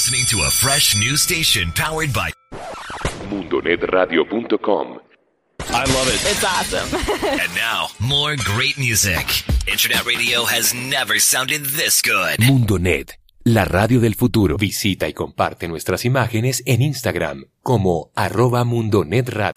listening to a fresh new station powered by MundoNetRadio.com. I love it. It's awesome. And now, more great music. Internet radio has never sounded this good. Mundonet, la radio del futuro. Visita y comparte nuestras imágenes en Instagram como @MundoNetRadio.